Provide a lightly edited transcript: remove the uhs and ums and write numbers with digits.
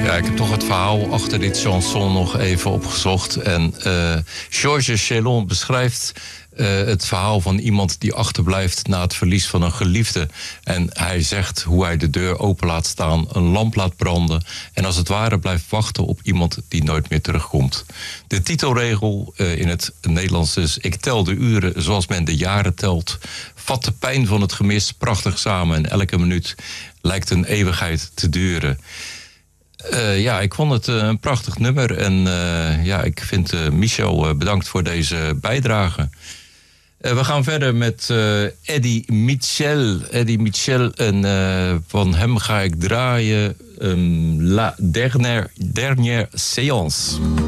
Ja, ik heb toch het verhaal achter dit chanson nog even opgezocht. En Georges Chelon beschrijft het verhaal van iemand die achterblijft na het verlies van een geliefde. En hij zegt hoe hij de deur open laat staan, een lamp laat branden en als het ware blijft wachten op iemand die nooit meer terugkomt. De titelregel in het Nederlands is: ik tel de uren zoals men de jaren telt. Vat de pijn van het gemis prachtig samen en elke minuut lijkt een eeuwigheid te duren. Ja, ik vond het een prachtig nummer. En ja, ik vind Michel bedankt voor deze bijdrage. We gaan verder met Eddie Mitchell. Eddie Mitchell, en van hem ga ik draaien La Dernière Séance.